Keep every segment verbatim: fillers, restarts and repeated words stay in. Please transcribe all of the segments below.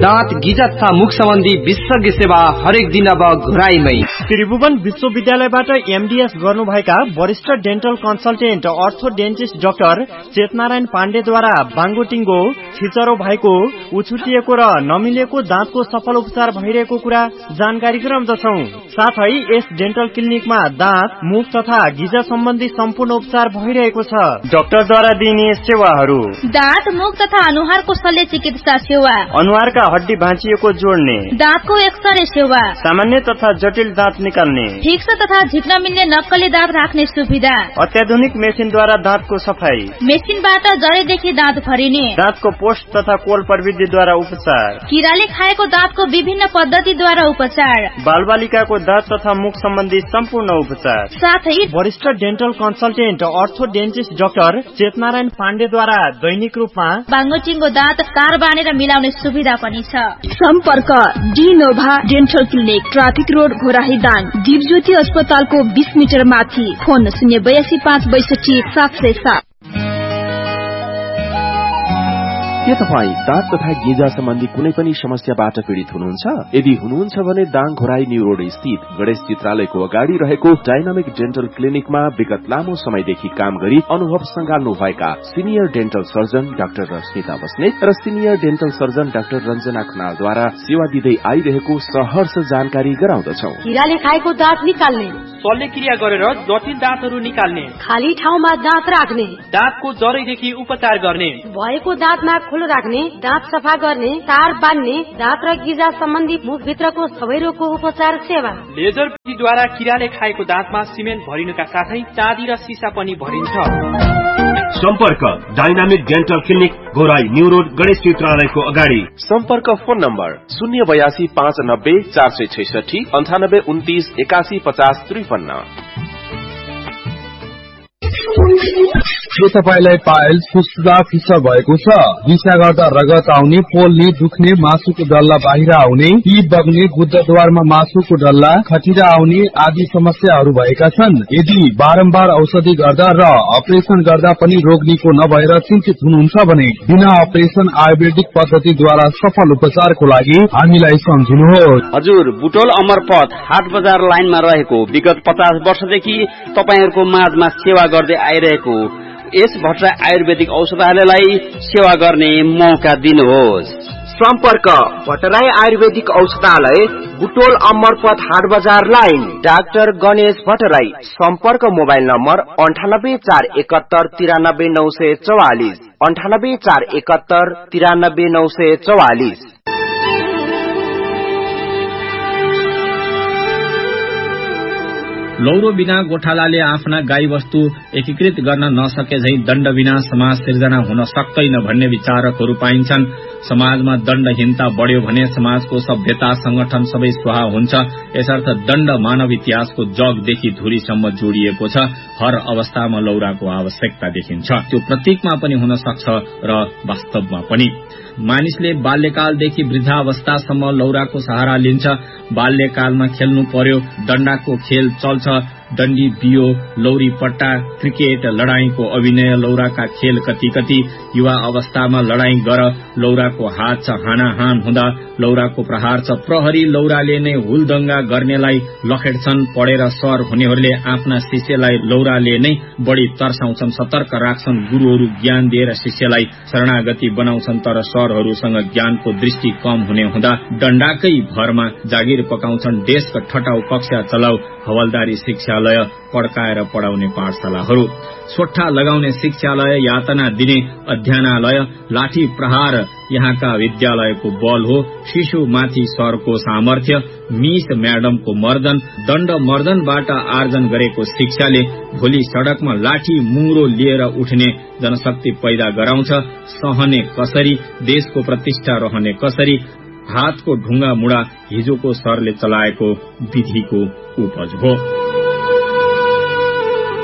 दाँत गिजा तथा मुख सम्बन्धी विशेषज्ञ सेवा हरेक दिन अब घोराईमै। त्रिभुवन विश्वविद्यालयबाट एमडीएस गर्नुभएका वरिष्ठ डेन्टल कन्सल्टेन्ट अर्थोडेन्टिस्ट डाक्टर चेतनारायण पाण्डेद्वारा बाङ्गोटिङ्गो, छिचरो भएको, उछुटिएको र नमिलेको दाँतको सफल उपचार भइरहेको कुरा जानकारी गराउँदछौ। साथै यस डेन्टल क्लिनिकमा दाँत, मुख तथा गिजा सम्बन्धी सम्पूर्ण उपचार भइरहेको छ। डाक्टरद्वारा दिइने सेवाहरू: दाँत, मुख तथा अनुहारको शल्य चिकित्सा सेवा, अनुहारका हड्डी भाँचिएको जोड्ने, दाँतको एक्सरे सेवा, सामान्य तथा जटिल दाँत निकाल्ने, फिक्स तथा झिक्न मिल्ने नक्कली दाँत राख्ने सुविधा, अत्याधुनिक मेसिनद्वारा दाँतको सफाई, मेसिनबाट जरेदेखि दाँत भरिने, दाँतको पोस्ट तथा कोल प्रविधिद्वारा उपचार, किराले खाएको दाँतको विभिन्न पद्धतिद्वारा उपचार, बालबालिकाको दाँत तथा मुख सम्बन्धी सम्पूर्ण उपचार, साथै वरिष्ठ डेन्टल कन्सल्टेन्ट अर्थोडेन्टिस्ट डाक्टर चेतनारायण पाण्डेद्वारा दैनिक रूपमा बाङ्गोटिङ्गो दाँत तार बाँधेर मिलाउने सुविधा पनि छ। सम्पर्क डिनोभा dental clinic, traffic road, Ghorahi Dang, Dipjyoti अस्पतालको बीस मिटर माथि। फोन शून्य बयासी पाँच बैसठी सात सय सात। के तपाई दाँत तथा गिजा सम्बन्धी कुनै पनि समस्याबाट पीड़ित हुनुहुन्छ? यदि हुनुहुन्छ भने दाङ घोराई न्यू रोड स्थित गणेश चित्रालयको अगाडि रहेको डाइनामिक डेन्टल क्लिनिकमा विगत लामो समयदेखि काम गरी अनुभव संगाल्नु भएका senior dental surgeon doctor Rashmita Basnet र senior dental surgeon doctor Ranjana खनालद्वारा सेवा दिँदै आइरहेको सहर्ष जानकारी गराउँदछौ। किराले खाएको दाँत निकाल्ने, शल्यक्रिया गरेर जटिल दाँतहरू निकाल्ने, खाली ठाउँमा दाँत राख्ने, दाँतको जरैदेखि उपचार गर्ने, भएको दाँतमा खुलो राख्ने, दाँत सफा गर्ने, तार बान्ने, दाँत र गिजा सम्बन्धी मुखभित्रको सबै रोगको उपचार सेवा। लेजर विधिद्वारा किराले खाएको दाँतमा सिमेन्ट भरिनुका साथै चाँदी र सिसा पनि भरिन्छ। सम्पर्क dynamic dental clinic, Ghorahi new road, Ganesh चित्रालयको अगाडि। सम्पर्क फोन नम्बर शून्य बयासी पाँच नब्बे चार सय छैसठी अन्ठानब्बे उन्तिस एकासी पचास त्रिपन्न। के तपाईलाई पाइल्स, फुस्फुसा फिस्सा भएको छ? दिशा गर्दा रगत आउने, पोल्ने, दुख्ने, मासुको डल्ला बाहिर आउने, पी बग्ने, गुद्दाद्वारमा मासुको डल्ला, खटिरा आउने आदि समस्याहरू भएका छन्? यदि बारम्बार औषधि गर्दा र अपरेसन गर्दा पनि रोग निको नभएर चिन्तित हुनुहुन्छ भने बिना अपरेसन आयुर्वेदिक पद्धतिद्वारा सफल उपचारको लागि हामीलाई सम्झिनुहोस्। हजुर, बुटोल अमरपथ हाट बजार लाइनमा रहेको विगत पचास वर्षदेखि तपाईहरूको माझमा सेवा गर्दै आइरहेको यस भट्टराई आयुर्वेदिक औषधालयलाई सेवा गर्ने मौका दिनुहोस्। सम्पर्क भट्टराई आयुर्वेदिक औषधालय, बुटोल अमरपथ हाट बजार लाइन, डाक्टर गणेश भट्टराई। सम्पर्क मोबाइल नम्बर अन्ठानब्बे चार एकहत्तर तिरानब्बे नौ सय चौवालिस अन्ठानब्बे चार एकहत्तर तिरानब्बे नौ सय चौवालिस। लौरो बिना गोठालाले आफ्ना गाई वस्तु एकीकृत गर्न नसके झै दण्ड बिना समाज सिर्जना हुन सक्दैन भन्ने विचारकहरू पाइन्छन्। समाजमा दण्डहीनता बढ्यो भने समाजको सभ्यता संगठन सबै स्वाहा हुन्छ। यसर्थ दण्ड मानव इतिहासको जगदेखि धुरीसम्म जोडिएको छ। हर अवस्थामा लौराको आवश्यकता देखिन्छ। त्यो प्रतीकमा पनि हुन सक्छ र वास्तवमा पनि। मानिसले बाल्यकालदेखि वृद्धावस्थासम्म लौराको सहारा लिन्छ। बाल्यकालमा खेल्नु पर्यो, डण्डाको खेल चल्छ, डण्डी बियो, लौरी पट्टा, क्रिकेट, लडाईँको अभिनय, लौराका खेल कति कति। युवा अवस्थामा लडाईँ गर, लौराको हात छ, हानाहान हुँदा लौराको प्रहार छ। प्रहरी लौराले नै हुलदंगा गर्नेलाई लखेड्छन्। पढेर सर हुनेहरूले आफ्ना शिष्यलाई लौराले नै बढ़ी तर्साउँछन्, सतर्क राख्छन्। गुरुहरू ज्ञान दिएर शिष्यलाई शरणागति बनाउँछन्। तर सरहरूसँग ज्ञानको दृष्टि कम हुने हुँदा डण्डाकै भरमा जागिर पकाउँछन्। देशका ठटाउ कक्षा चलाउ, हवलदारी शिक्षालय, पड्काएर पढाउने पाठशालाहरू, सोठा लगाउने शिक्षालय, यातना दिने अध्ययनालय, लाठी प्रहार यहाँका विद्यालयको बल हो। शिशुमाथि सरको सामर्थ्य, मिस म्याडमको मर्दन, दण्ड मर्दनबाट आर्जन गरेको शिक्षाले भोलि सड़कमा लाठी मुङ्रो लिएर उठ्ने जनशक्ति पैदा गराउँछ। सहने कसरी, देशको प्रतिष्ठा रहने कसरी, हातको ढुङ्गा मुडा हिजोको सरले चलाएको विधिको उपज हो।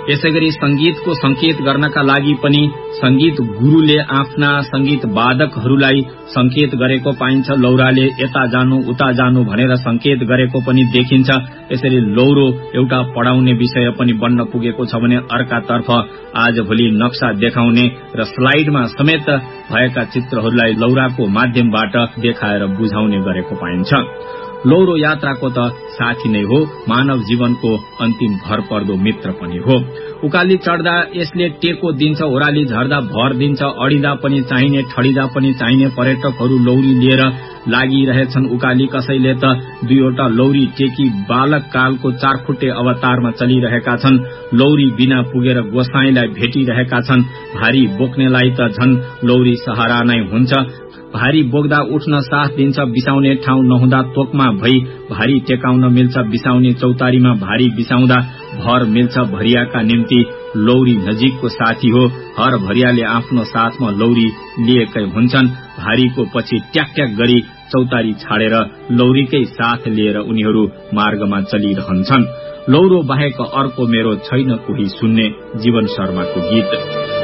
यसैगरी संगीतको संकेत गर्नका लागि पनि संगीत गुरुले आफ्ना संगीत वादकहरूलाई संकेत गरेको पाइन्छ। लौराले यता जानु उता जानु भनेर संकेत गरेको पनि देखिन्छ। यसरी लौरो एउटा पढाउने विषय पनि बन्न पुगेको छ भने अर्कातर्फ आजभोलि नक्सा देखाउने र स्लाइडमा समेत भएका चित्रहरूलाई लौराको माध्यमबाट देखाएर बुझाउने गरेको पाइन्छ। लौरो यात्राको त साथी नै हो, मानव जीवनको अन्तिम भरपर्दो मित्र पनि हो। उकाली चढ्दा यसले टेको दिन्छ, ओह्राली झर्दा भर दिन्छ, अडिँदा पनि चाहिने ठडिँदा पनि चाहिने पर्यटकहरू लौरी लिएर लागिरहेछन् उकाली। कसैले त दुईवटा लौरी टेकी बालक कालको चारखुट्टे अवतारमा चलिरहेका छन्। लौरी बिना पुगेर गोसाईलाई भेटिरहेका छन्। भारी बोक्नेलाई त झन् लौरी सहारा नै हुन्छ। भारी बोक्दा उठ्न साथ दिन्छ, बिसाउने ठाउँ नहुँदा तोकमा भई भारी टेकाउन मिल्छ। बिसाउने चौतारीमा भारी बिसाउँदा भर मिल्छ। भरियाका निम्ति लौरी नजिकको साथी हो। हर भरियाले आफ्नो साथमा लौरी लिएकै हुन्छन्। भारीको पछि ट्याक ट्याक गरी चौतारी छाडेर लौरीकै साथ लिएर उनीहरू मार्गमा चलिरहन्छन्। लौरो बाहेक अर्को मेरो छैन कोही सुन्ने, जीवन शर्माको गीत।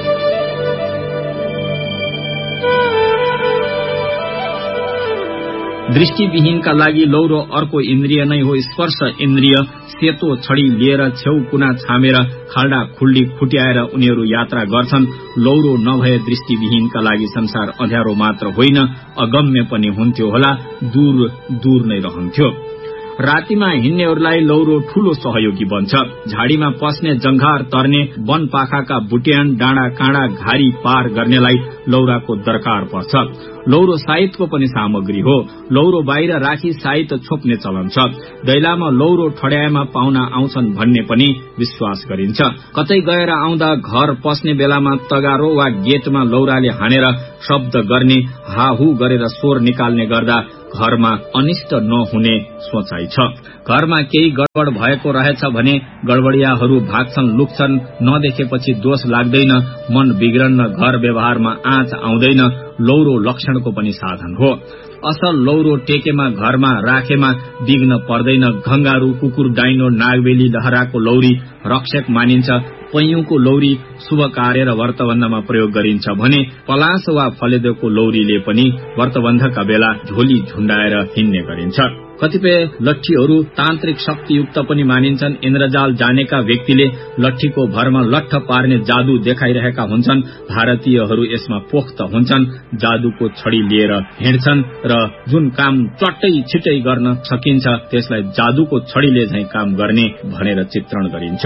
दृष्टिविहीनका लागि लौरो अर्को इन्द्रिय नै हो, स्पर्श इन्द्रिय। सेतो छडी लिएर छेउ कुना छामेर खाल्डा खुल्डी खुट्याएर उनीहरू यात्रा गर्छन्। लौरो नभए दृष्टिविहीनका लागि संसार अँध्यारो मात्र होइन, अगम्य पनि हुन्थ्यो होला, दूर दूर नै रहन्थ्यो। रातिमा हिँड्नेहरूलाई लौरो ठूलो सहयोगी बन्छ। झाडीमा पस्ने, जंघार तर्ने, वन पाखाका बुट्यान डाँडा काँडा घारी पार गर्नेलाई लौराको दरकार पर्छ। लौरो साहित्यको पनि सामग्री हो। लौरो बाहिर राखी साहित्य छोप्ने चलन छ। दैलामा लौरो ठड्याएमा पाहुना आउँछन् भन्ने पनि विश्वास गरिन्छ। कतै गएर आउँदा घर पस्ने बेलामा तगारो वा गेटमा लौराले हानेर शब्द गर्ने, हाहु गरेर स्वर निकाल्ने गर्दा घरमा अनिष्ट नहुने सोचाइ छ। घरमा केही गडबड भएको रहेछ भने गडबडियाहरू भाग्छन्, लुक्छन्। नदेखेपछि दोष लाग्दैन, मन बिग्रन्न, घर व्यवहारमा आँच आउँदैन। लौरो लक्षणको पनि साधन हो। असल लौरो टेकेमा घरमा राखेमा बिग्न पर्दैन। घंगारू, कुकुर, डाइनो, नागबेली, लहराको लौरी रक्षक मानिन्छ। पैयुको लौरी शुभ कार्य र व्रतबन्धमा प्रयोग गरिन्छ भने पलास वा फलेदेको लौरीले पनि व्रतबन्धका बेला झोली झुण्डाएर हिँड्ने गरिन्छ। कतिपय लट्ठीहरू तान्त्रिक शक्तियुक्त पनि मानिन्छन्। इन्द्रजाल जानेका व्यक्तिले लट्ठीको भरमा लट्ठ पार्ने जादू देखाइरहेका हुन्छन्। भारतीयहरू यसमा पोख्त हुन्छन्। जादूको छडी लिएर हिँड्छन् र जुन काम चट्टै छिटै गर्न सकिन्छ त्यसलाई जादूको छडीले झैं काम गर्ने भनेर चित्रण गरिन्छ।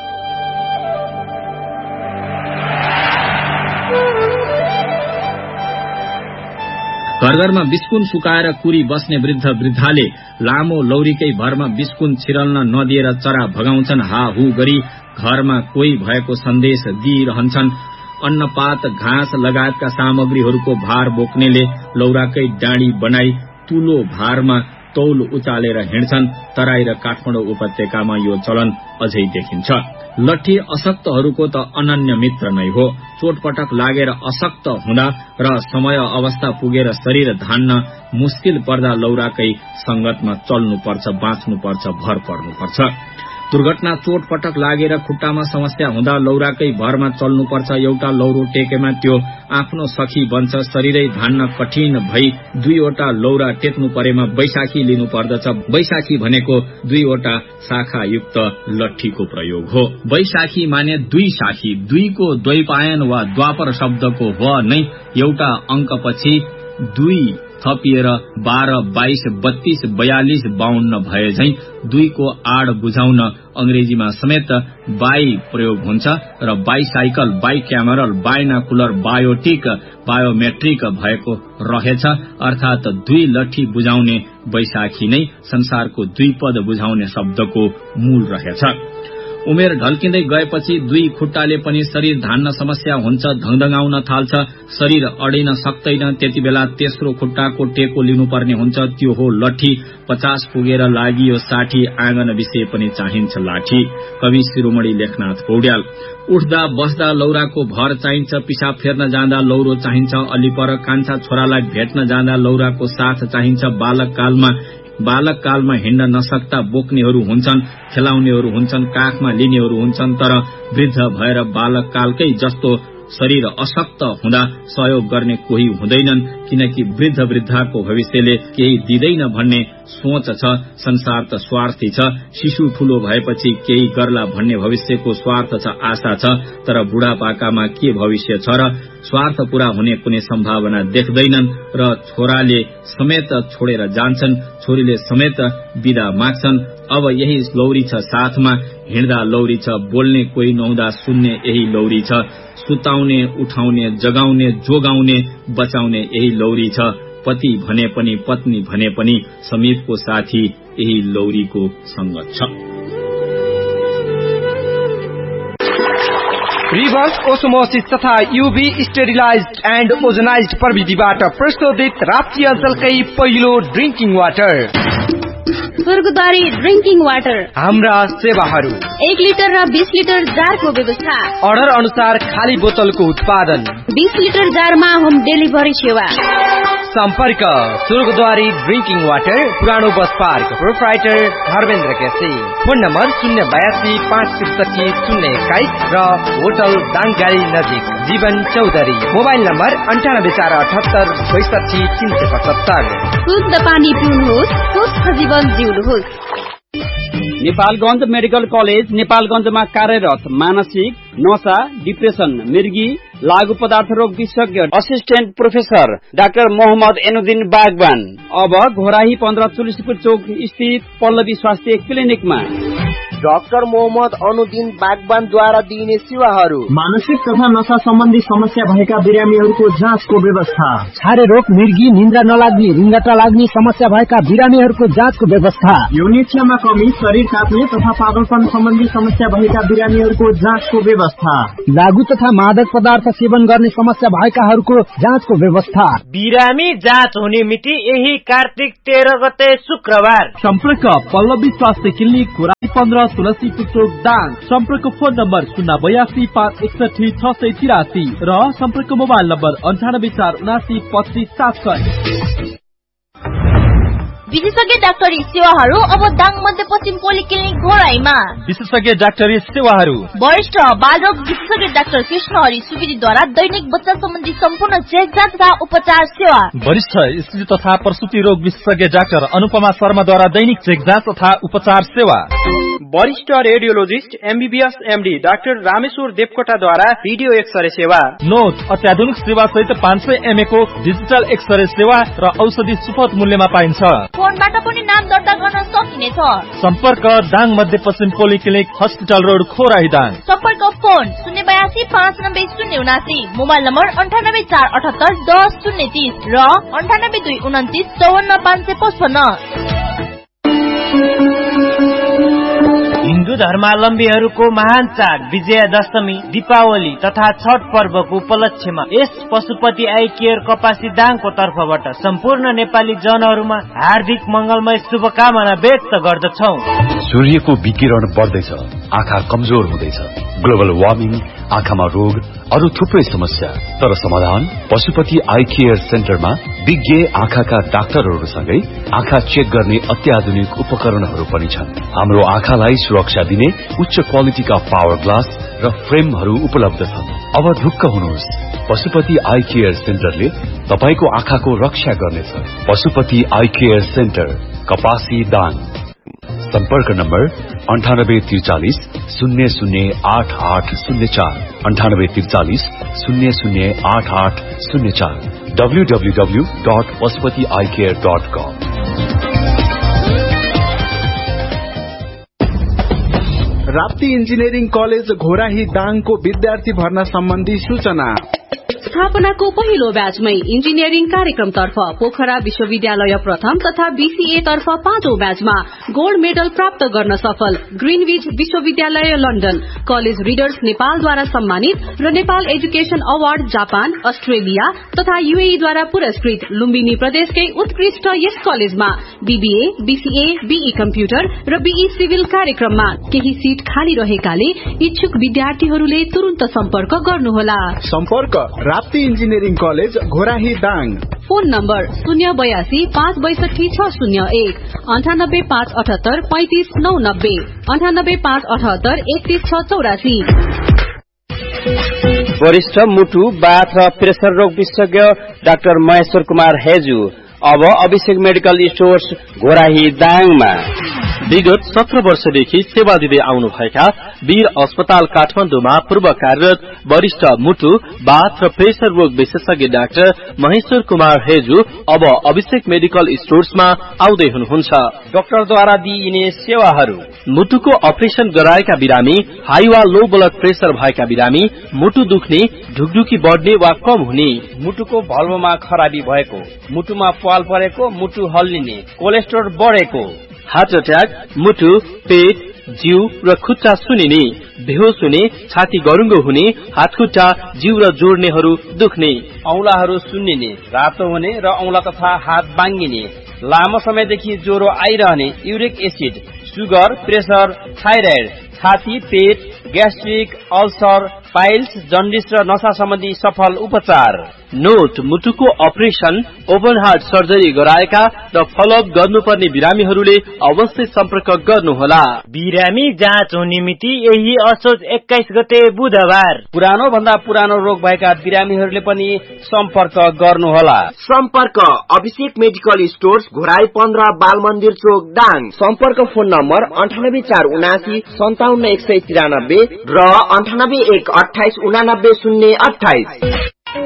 घर घरमा बिस्कुन सुकाएर कुरी बस्ने वृद्ध वृद्धाले लामो लौरीकै भरमा बिस्कुन छिरल्न नदिएर चरा भगाउँछन्। हाहु गरी घरमा कोही भएको सन्देश दिइरहन्छन्। अन्नपात, घाँस लगायतका सामग्रीहरूको भार बोक्नेले लौराकै डाँडी बनाई तुलो भारमा तौल उचालेर हिँड्छन्। तराई र काठमाडौँ उपत्यकामा यो चलन अझै देखिन्छ। लट्ठी अशक्तहरूको त अनन्य मित्र नै हो। चोटपटक लागेर अशक्त हुँदा र समय अवस्था पुगेर शरीर धान्न मुस्किल पर्दा लौराकै संगतमा चल्नुपर्छ, बाँच्नुपर्छ, भर पर्नुपर्छ। दुर्घटना, चोटपटक लागेर खुट्टामा समस्या हुँदा लौराकै भरमा चल्नुपर्छ। एउटा लौरो टेकेमा त्यो आफ्नो सखी बन्छ। शरीरै धान्न कठिन भई दुईवटा लौरा टेक्नु परेमा बैशाखी लिनु पर्दछ। बैशाखी भनेको दुईवटा शाखायुक्त लट्ठीको प्रयोग हो। बैशाखी माने दुई शाखी। दुईको द्वैपायन वा द्वापर शब्दको व नै एउटा अंकपछि दुई थपिएर बाह्र, बाइस, बत्तीस, बयालिस, बाहन्न भए झैं दुईको आड बुझाउन अंग्रेजीमा समेत बाई प्रयोग हुन्छ र bicycle, by क्यामेरल, binocular, biotic, biometric भएको रहेछ। अर्थात दुई लट्ठी बुझाउने बैशाखी नै संसारको दुई पद बुझाउने शब्दको मूल रहेछ। उमेर ढल्किँदै गएपछि दुई खुट्टाले पनि शरीर धान्न समस्या हुन्छ, धङधङाउन थाल्छ, शरीर अडिन सक्दैन। त्यति बेला तेस्रो खुट्टाको टेको लिनुपर्ने हुन्छ, त्यो हो लट्ठी। पचास पुगेर लागियो साठी, आँगन विषय पनि चाहिन्छ लाठी। कवि शिरोमणि लेखनाथ पौड्याल। उठ्दा बस्दा लौराको भर चाहिन्छ, पिसाब फेर्न जाँदा लौरो चाहिन्छ, अलिपर कान्छा छोरालाई भेट्न जाँदा लौराको साथ चाहिन्छ। बालक कालमा बालक कालमा हिँड्न नसक्दा बोक्नेहरू हुन्छन्, खेलाउनेहरू हुन्छन्, काखमा अवस्थामा लिनेहरू हुन्छन्, तर वृद्ध भएर बालककालकै जस्तो शरीर अशक्त हुँदा सहयोग गर्ने कोही हुँदैनन्, किनकि वृद्ध वृद्धाको भविष्यले केही दिँदैन भन्ने सोच छ। संसार त स्वार्थी छ, शिशु ठूलो भएपछि केही गर्ला भन्ने भविष्यको स्वार्थ छ, आशा छ, तर बुढापाकामा के भविष्य छ र? स्वार्थ पूरा हुने कुनै सम्भावना देख्दैनन् र छोराले समेत छोडेर जान्छन्, छोरीले समेत बिदा माग्छन्। अब यही लौरी छ साथमा, हिँड्दा लौरी छ, बोल्ने कोही नहुँदा सुन्ने यही लौरी छ, सुताउने उठाउने जगाउने जोगाउने बचाउने यही लौरी छ। पति भने पनि पत्नी भने पनि समीपको साथी यही लौरीको संगत छ। रिभर्स ओस्मोसिस तथा यूभी स्टेरिलाइज्ड एन्ड ओजनाइज्ड प्रविधिबाट प्रशोधित राप्ती अञ्चलकै पहिलो ड्रिंकिङ वाटर स्वर्गद्वारी ड्रिंकिङ वाटर। हाम्रा सेवाहरू एक लिटर र बीस लिटर जारको व्यवस्था, अर्डर अनुसार खाली बोतलको उत्पादन, बीस लिटर जारमा होम डेलिभरी सेवा। सम्पर्क स्वर्गद्वारी ड्रिंकिङ वाटर, पुरानो bus park, proprietor Dharmendra KC. Phone number शून्य बयासी पाँच त्रिसठी शून्य एक्काइस र होटल दाङगाडी नजिक जीवन चौधरी। मोबाइल नम्बर अन्ठानब्बे चार अठहत्तर बैसठी तीन सय पचहत्तर। शुद्ध पानी पिउनुहोस्, स्वस्थ जीवन जिउनुहोस्। नेपालगञ्ज मेडिकल कलेज नेपालगञ्जमा कार्यरत मानसिक नशा, डिप्रेसन, मिर्गी, लागू पदार्थ रोग विशेषज्ञ असिस्टेन्ट प्रोफेसर डाक्टर मोहम्मद एनुद्दिन बागवान अब घोराही पन्ध्र तुलसीपुर चौक स्थित पल्लवी स्वास्थ्य क्लिनिकमा। डाक्टर मोहम्मद अनुद्दिन बागवानद्वारा दिइने सेवाहरू: मानसिक तथा नशा सम्बन्धी समस्या भएका बिरामीहरूको जाँचको व्यवस्था, छारे रोग, मिर्गी, निन्द्रा नलाग्ने, रिङ्गटा लाग्ने समस्या भएका बिरामीहरूको जाँचको व्यवस्था, यौनिक्षमा कमी, शरीर काट्ने तथा पागलपन सम्बन्धी समस्या भएका बिरामीहरूको जाँचको व्यवस्था, लागू तथा मादक पदार्थ सेवन गर्ने समस्या भएकाहरूको जाँचको व्यवस्था। बिरामी जाँच हुने मिति यही कार्तिक तेह्र गते शुक्रबार। सम्पर्क पल्लवी स्वास्थ्य क्लिनिक, घोराही पन्ध्र तुलसीपुर चौक दाङ। सम्पर्क फोन नम्बर शून्य बयासी पाँच एकसठी छ सय तिरासी र सम्पर्क मोबाइल नम्बर अन्ठानब्बे चार उनासी पच्चिस सात सय। विशेषज्ञ डाक्टरी सेवाहरू अब दाङ मध्यपश्चिम पोलिक्लिनिक घोराईमा। विशेषज्ञ डाक्टरी सेवाहरू: वरिष्ठ बालरोग विशेषज्ञ डाक्टर कृष्ण हरि सुवेदीद्वारा दैनिक बच्चा सम्बन्धी सम्पूर्ण चेक जाँच तथा उपचार सेवा। वरिष्ठ स्त्री तथा प्रसूति रोग विशेषज्ञ डाक्टर अनुपमा शर्माद्वारा दैनिक चेक जाँच तथा उपचार सेवा। वरिष्ठ radiologist MBBS MD doctor Rameshwar देवकोटाद्वारा video x-ray सेवा। नोट अत्याधुनिक सेवा सहित पाँच सय एमए को डिजिटल एक्सरे सेवा र औषधि सुपथ मूल्यमा पाइन्छ। फोनबाट पनि नाम दर्ता गर्न सकिनेछ। सम्पर्क दाङ मध्यपश्चिम पोलिक्लिनिक हस्पिटल रोड खोराही दाङ। सम्पर्क फोन शून्य बयासी पाँच नब्बे शून्य उनासी, मोबाइल नम्बर अन्ठानब्बे चार अठहत्तर दस शून्य तीस र अन्ठानब्बे दुई उन्तिस चौवन्न पाँच सय पचपन्न। हिन्दू धर्मावलम्बीहरूको महान चाड विजयादशमी, दीपावली तथा छठ पर्वको उपलक्ष्यमा यस पशुपति आई केयर कपासी दाङको तर्फबाट सम्पूर्ण नेपाली जनहरूमा हार्दिक मंगलमय शुभकामना व्यक्त गर्दछौ। सूर्यको विकिरण बढ्दैछ, आँखा कमजोर हुँदैछ, ग्लोबल वार्मिङ, आँखामा रोग, अरू थुप्रै समस्या, तर समाधान पशुपति आई केयर सेन्टरमा विज्ञ आँखाका डाक्टरहरूसँगै आँखा चेक गर्ने अत्याधुनिक उपकरणहरू पनि छन्। हाम्रो आँखालाई सुरक्षा दिने उच्च क्वालिटीका पावर ग्लास र फ्रेमहरू उपलब्ध छन्। अब ढुक्क हुनुहोस्, पशुपति आई केयर सेन्टरले तपाईको आँखाको रक्षा गर्नेछ। पशुपति आई केयर सेन्टर, कपासी दाङ। सम्पर्क नम्बर अन्ठानब्बे त्रिचालिस शून्य शून्य आठ आठ शून्य चार, अन्ठानब्बे त्रिचालिस शून्य शून्य आठ आठ शून्य चार, W W W dot Pashupati I care dot com. Rapti engineering college Ghorahi दाङको विद्यार्थी भर्ना सम्बन्धी सूचना। स्थापनाको पहिलो ब्याचमै इन्जिनियरिङ कार्यक्रमतर्फ पोखरा विश्वविद्यालय प्रथम तथा बीसीए तर्फ पाँचौं ब्याचमा गोल्ड मेडल प्राप्त गर्न सफल ग्रीनविच विश्वविद्यालय लन्डन, कलेज रिडर्स नेपालद्वारा सम्मानित र Nepal education award Japan, Australia तथा यूएईद्वारा पुरस्कृत लुम्बिनी प्रदेशकै उत्कृष्ट यस कलेजमा बीबीए, बीसीए, बीई कम्प्युटर र बीई सिभिल कार्यक्रममा केही सीट खाली रहेकाले इच्छुक विद्यार्थीहरूले तुरन्त सम्पर्क गर्नुहोला। सम्पर्क Rapti engineering college Ghorahi Dang. Phone number शून्य बयासी पाँच बैसठी छ शून्य एक अन्ठानब्बे पाँच अठहत्तर पैंतिस नौ नब्बे अन्ठानब्बे पाँच अठहत्तर एकतीस छ चौरासी। वरिष्ठ मुटु बाथ र प्रेसर रोग विशेषज्ञ डाक्टर महेश्वर कुमार हेजु अब अभिषेक मेडिकल स्टोर्स घोराही दाङमा। विगत सत्र वर्षदेखि सेवा दिँदै आउनुभएका वीर अस्पताल काठमाडौँमा पूर्व कार्यरत वरिष्ठ मुटु बाथ र प्रेसर रोग विशेषज्ञ डाक्टर महेश्वर कुमार हेजु अब अभिषेक मेडिकल स्टोर्समा आउँदै हुनुहुन्छ। डाक्टरद्वारा दिइने सेवाहरू: मुटुको अपरेसन गराएका बिरामी, हाई वा लो ब्लड प्रेसर भएका बिरामी, मुटु दुख्ने, ढुकढुकी बढ्ने वा कम हुने, मुटुको भल्भमा खराबी भएको, मुटुमा पाल परेको, मुटु हल्लिने, कोलेस्ट्रोल बढेको, हार्ट अट्याक, मुटु, पेट, जिउ र खुट्टा सुनिने, बेहोस हुने, छाती गरुङ्गो हुने, हातखुट्टा, जिउ र जोड्नेहरू दुख्ने, औंलाहरू सुन्निने, रातो हुने र औंला तथा हात बाङ्गिने, लामो समयदेखि ज्वरो आइरहने, uric acid, sugar, pressure, thyroid, छाती, पेट, ग्यास्ट्रिक, अल्सर, पाइल्स, जन्डिस र नशा सम्बन्धी सफल उपचार। नोट: मुटुको अपरेसन, ओपन हार्ट सर्जरी गराएका र फलोअप गर्नुपर्ने बिरामीहरूले अवश्य सम्पर्क गर्नुहोला। बिरामी जाँच हुने मिति यही असोज एक्काइस गते बुधबार। पुरानो भन्दा पुरानो रोग भएका बिरामीहरूले पनि सम्पर्क गर्नुहोला। सम्पर्क अभिषेक मेडिकल स्टोर्स घोराई पन्ध्र बाल मन्दिर चोक दाङ। सम्पर्क फोन नम्बर अन्ठानब्बे चार उनासी सन्ताउन्न एक सय तिरानब्बे र अन्ठानब्बे एक अठाइस उनानब्बे शून्य अठाइस।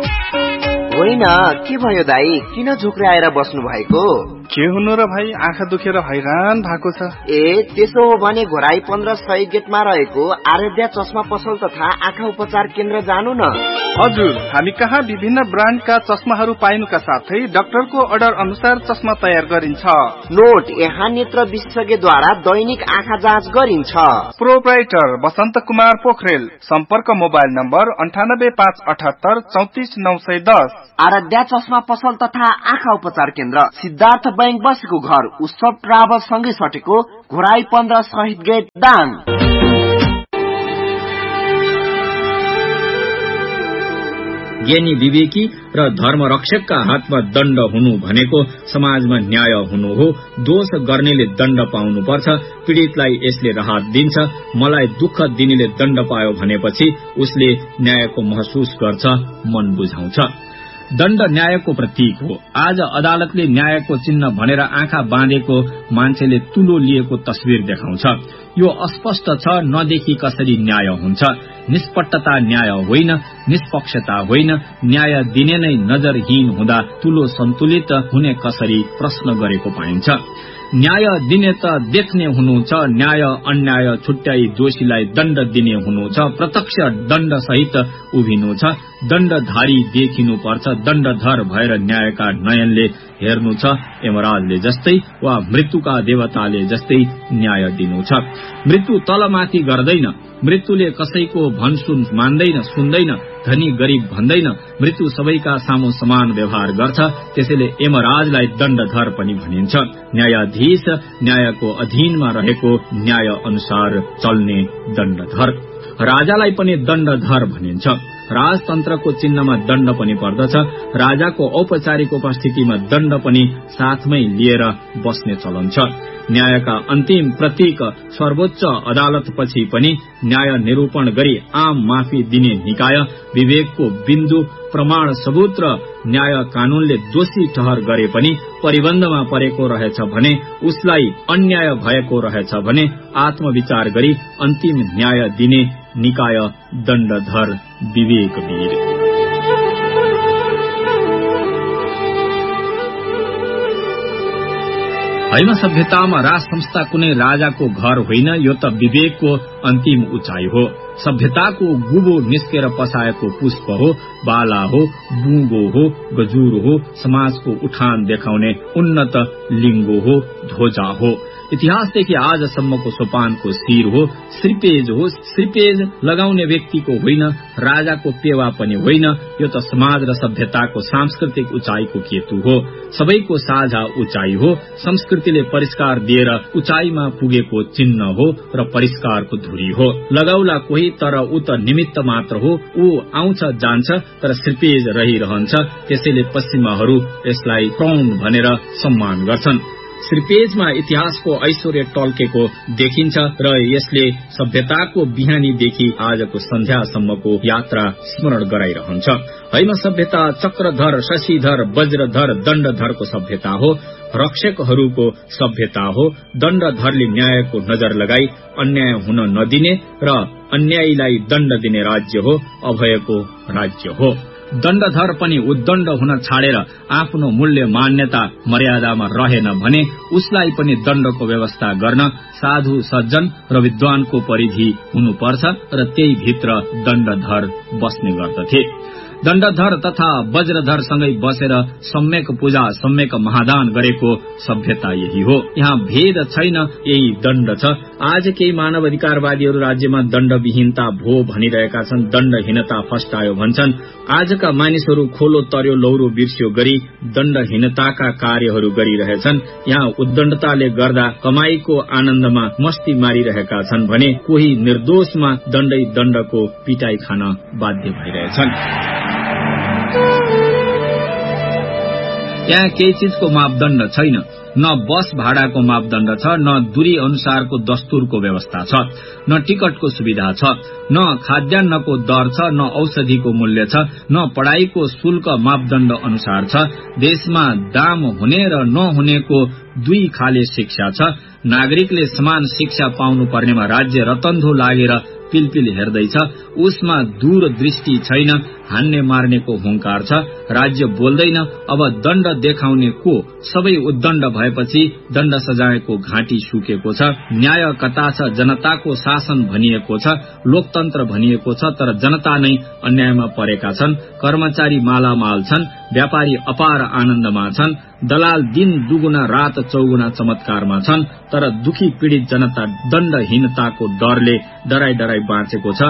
होइन, के भयो दाई, किन झुक्राएर बस्नु भएको? के हुनु र भाइ, आँखा दुखेर हैरान भएको छ। ए त्यसो हो भने घोराई पन्ध्र सय गेटमा रहेको आराध्या चस्मा पसल तथा आँखा उपचार केन्द्र जानु न। हजुर, हामी कहाँ विभिन्न ब्रान्डका चस्माहरू पाइनुका साथै डाक्टरको अर्डर अनुसार चस्मा तयार गरिन्छ। नोट: यहाँ नेत्र विशेषज्ञद्वारा दैनिक आँखा जाँच गरिन्छ। प्रोप्राइटर बसन्त कुमार पोखरेल। सम्पर्क मोबाइल नम्बर अन्ठानब्बे पाँच अठहत्तर चौतिस नौ सय दस। आराध्या चस्मा पसल तथा आँखा उपचार केन्द्र, सिद्धार्थ बैंक बसेको घर, उत्सव ट्राभल सँगै सटेको घोराई पन्ध्र शहीद गेट दाङ। ज्ञानी विवेकी र धर्मरक्षकका हातमा दण्ड हुनु भनेको समाजमा न्याय हुनु हो। दोष गर्नेले दण्ड पाउनुपर्छ, पीड़ितलाई यसले राहत दिन्छ। मलाई दुःख दिनेले दण्ड पायो भनेपछि उसले न्यायको महसुस गर्छ, मन बुझाउँछ। दण्ड न्यायको प्रतीक हो। आज अदालतले न्यायको चिन्ह भनेर आँखा बाँधेको मान्छेले तुलो लिएको तस्विर देखाउँछ। यो अस्पष्ट छ, नदेखि कसरी न्याय हुन्छ। निष्पक्षता न्याय होइन, निष्पक्षता होइन, न्याय दिने नै नजरहीन हुँदा तुलो सन्तुलित हुने कसरी प्रश्न गरेको पाइन्छ। न्याय दिने त देख्ने हुनुहुन्छ, न्याय अन्याय छुट्याई दोषीलाई दण्ड दिने हुनुहुन्छ, प्रत्यक्ष दण्ड सहित उभिनु छ। दण्डधारी देखिनु पर्छ, दण्डधर भएर न्यायका नयनले हेर्नु छ। यमराजले जस्तै वा मृत्युका देवताले जस्तै न्याय दिनु छ। मृत्यु तलमाथि गर्दैन, मृत्युले कसैको भनसुन मान्दैन, सुन्दैन, धनी गरीब भन्दैन। मृत्यु सबैका सामु समान व्यवहार गर्छ, त्यसैले यमराजलाई दण्डधर पनि भनिन्छ। न्यायाधीश न्यायको अधीनमा रहेको, न्याय अनुसार चल्ने दण्डधर। राजालाई पनि दण्डधर भनिन्छ। राजतन्त्रको चिन्हमा दण्ड पनि पर्दछ। राजाको औपचारिक उपस्थितिमा दण्ड पनि साथमै लिएर बस्ने चलन छ। न्यायका अन्तिम प्रतीक सर्वोच्च अदालत पछि पनि न्याय निरूपण गरी आम माफी दिने निकाय, विवेकको बिन्दु, प्रमाण सबूत र न्याय कानूनले दोषी ठहर गरे पनि परिबन्धमा परेको रहेछ भने, उसलाई अन्याय भएको रहेछ भने आत्मविचार गरी अन्तिम न्याय दिने निकाय दण्डधर विवेकवीर। हैम सभ्यतामा राज संस्था कुनै राजाको घर होइन, यो त विवेकको अन्तिम उचाइ हो। सभ्यताको गुबो निस्केर पसाएको पुष्प हो, बाला हो, बुँगो हो, गजुर हो, समाजको उठान देखाउने उन्नत लिङ्गो हो, ध्वजा हो। इतिहासदेखि आजसम्मको सोपानको शिर हो, श्रीपेज हो। श्रीपेज लगाउने व्यक्तिको होइन, राजाको पेवा पनि होइन, यो त समाज र सभ्यताको सांस्कृतिक उचाइको केतु हो, सबैको साझा उचाइ हो। संस्कृतिले परिष्कार दिएर उचाइमा पुगेको चिन्ह हो र परिष्कारको धुरी हो। लगाउला कोही तर ऊ त निमित्त मात्र हो, ऊ आउँछ जान्छ तर श्रीपेज रहिरहन्छ। त्यसैले पश्चिमाहरू यसलाई क्राउन भनेर सम्मान गर्छन्। श्रीपेजमा इतिहासको ऐश्वर्य टल्केको देखिन्छ र यसले सभ्यताको बिहानीदेखि आजको सन्ध्यासम्मको यात्रा स्मरण गराइरहन्छ। हैम सभ्यता चक्रधर, शशिधर, वज्रधर, दण्डधरको सभ्यता हो, रक्षकहरूको सभ्यता हो। दण्डधरले न्यायको नजर लगाई अन्याय हुन नदिने र अन्यायीलाई दण्ड दिने राज्य हो, अभयको राज्य हो। दण्डधर पनि उद्दण्ड हुन छाडेर आफ्नो मूल्य मान्यता मर्यादामा रहेन भने उसलाई पनि दण्डको व्यवस्था गर्न साधु सज्जन र विद्वानको परिधि हुनुपर्छ र त्यही भित्र दण्डधर बस्ने गर्दथे। दण्डधर तथा वज्रधरसँगै बसेर सम्यक पूजा, सम्यक महादान गरेको सभ्यता यही हो। यहाँ भेद छैन, यही दण्ड छ। आज केही मानव अधिकारवादीहरू राज्यमा दण्डविहीनता भो भनिरहेका छन्, दण्डहीनता फस्टायो भन्छन्। आजका मानिसहरू खोलो तर्यो लौरो बिर्स्यो गरी दण्डहीनताका कार्यहरू गरिरहेछन्। यहाँ उद्दण्डताले गर्दा कमाईको आनन्दमा मस्ती मारिरहेका छन् भने कोही निर्दोषमा दण्डै दण्डको पिटाई खान बाध्य भइरहेछन्। यहाँ केही चीजको मापदण्ड छैन, न बस भाडाको मापदण्ड छ, न दूरी अनुसारको दस्तुरको व्यवस्था छ, न टिकटको सुविधा छ, न खाद्यान्नको दर छ, न औषधिको मूल्य छ, न पढ़ाईको शुल्क मापदण्ड अनुसार छ। देशमा दाम हुने र नहुनेको दुई खाले शिक्षा छ। नागरिकले समान शिक्षा पाउनु पर्नेमा राज्य रतन्धो लागेर पिलपिल हेर्दैछ। उसमा दूरदृष्टि छैन, हान्ने मार्नेको हुंकार छ। राज्य बोल्दैन, अब दण्ड देखाउने को? सबै उद्दण्ड भएपछि दण्ड सजायको घाँटी सुकेको छ। न्याय कता छ, जनताको शासन भनिएको छ, लोकतन्त्र भनिएको छ, तर जनता नै अन्यायमा परेका छन्। कर्मचारी मालामाल छन्, व्यापारी अपार आनन्दमा छन्, दलाल दिन दुगुना रात चौगुना चमत्कारमा छन्, तर दुखी पीड़ित जनता दण्डहीनताको डरले डराई डराई बाँचेको छ।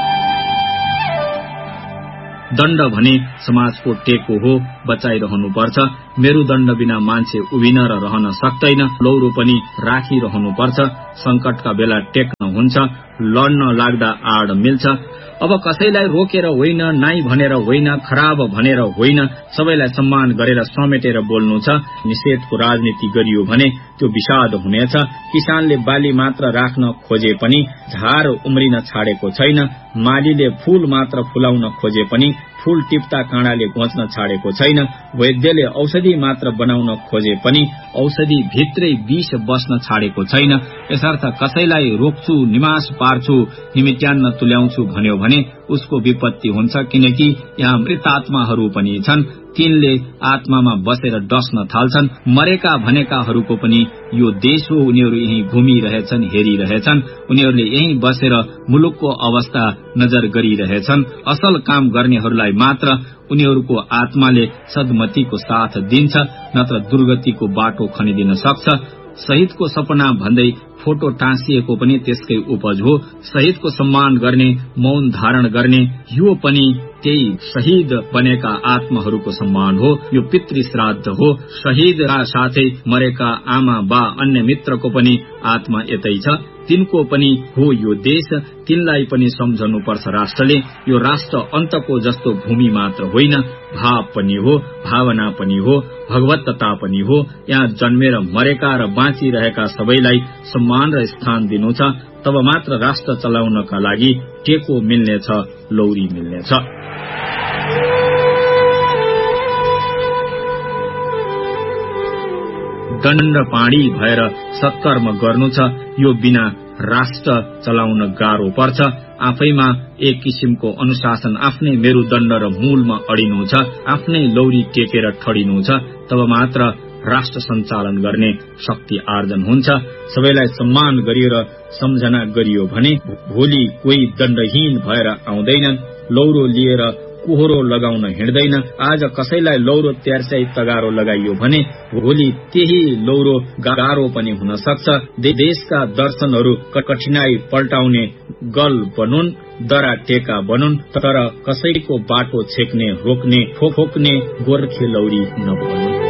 दण्ड भने समाजको टेको हो, बचाइरहनुपर्छ। मेरुदण्ड बिना मान्छे उभिन र रहन सक्दैन, लौरो पनि राखिरहनुपर्छ। संकटका बेला टेक्न हुन्छ, लड्न लाग्दा आड मिल्छ। अब कसैलाई रोकेर होइन, नाई भनेर होइन, खराब भनेर होइन, सबैलाई सम्मान गरेर समेटेर बोल्नु छ। निषेधको राजनीति गरियो भने त्यो विषाद हुनेछ। किसानले बाली मात्र राख्न खोजे पनि झार उम्रिन छाडेको छैन। मालीले फूल मात्र फुलाउन खोजे पनि फूल टिप्ता काँडाले घोच्न छाडेको छैन। वैद्यले औषधि मात्र बनाउन खोजे पनि औषधि भित्रै विष बस्न छाडेको छैन। यसर्थ कसैलाई रोक्छु, निमास पार्छु, निमिट्यान्न तुल्याउँछु भन्यो भने उसको विपत्ति हुन्छ, किनकि यहाँ मृतात्माहरू पनि छन्। तिनले आत्मामा बसेर डस्न थाल्छन्। मरेका भनेकाहरूको पनि यो देश हो, उनीहरू यही घुमिरहेछन्, हेरिरहेछन्। उनीहरूले यही बसेर मुलुकको अवस्था नजर गरिरहेछन्। असल काम गर्नेहरूलाई मात्र उनीहरूको आत्माले सद्मतिको साथ दिन्छ, नत्र दुर्गतिको बाटो खनिदिन सक्छ। शहीदको सपना भन्दै फोटो टाँसिएको पनि त्यसकै उपज हो। शहीदको सम्मान गर्ने, मौन धारण गर्ने, यो पनि त्यही शहीद बनेका आत्माहरूको सम्मान हो। यो पितृ श्राद्ध हो। शहीदका साथै मरेका आमा बा अन्य मित्रको पनि आत्मा यतै छ। तिनको पनि हो यो देश, तिनलाई पनि सम्झनुपर्छ राष्ट्रले। यो राष्ट्र अन्तको जस्तो भूमि मात्र होइन, भाव पनि हो, भावना पनि हो, भगवतता पनि हो। यहाँ जन्मेर मरेका र बाँचिरहेका सबैलाई सम्मान र स्थान दिनु छ। तब मात्र राष्ट्र चलाउनका लागि टेको मिल्नेछ, लौरी मिल्नेछ। दण्ड पाणी भएर सत्कर्म गर्नु छ। यो बिना राष्ट्र चलाउन गाह्रो पर्छ। आफैमा एक किसिमको अनुशासन, आफ्नै मेरुदण्ड र मूलमा अडिनु छ, आफ्नै लौरी टेकेर ठडिनु छ। तब मात्र राष्ट्र सञ्चालन गर्ने शक्ति आर्जन हुन्छ। सबैलाई सम्मान गरिएर सम्झना गरियो भने भोलि कोही दण्डहीन भएर आउँदैनन्। लौरो लिएर कोहोरो लगाउन हिँड्दैन। आज कसैलाई लौरो त्यार्स्याई तगारो लगाइयो भने भोलि त्यही लौरो गाह्रो पनि हुन सक्छ। देशका दर्शनहरू कठिनाई पल्टाउने गल बनुन्, दरा टेका बनुन्, तर कसैको बाटो छेक्ने रोक्ने ठोक्ने गोर्खे लौरी नबनुन्।